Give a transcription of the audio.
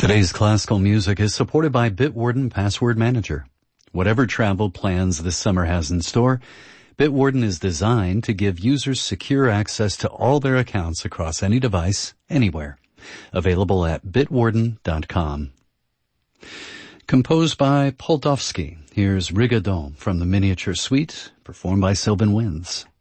Today's classical music is supported by Bitwarden Password Manager. Whatever travel plans this summer has in store, Bitwarden is designed to give users secure access to all their accounts across any device, anywhere. Available at bitwarden.com. Composed by Poldovsky, here's Rigaudon from the Miniature Suite, performed by Sylvan Winds.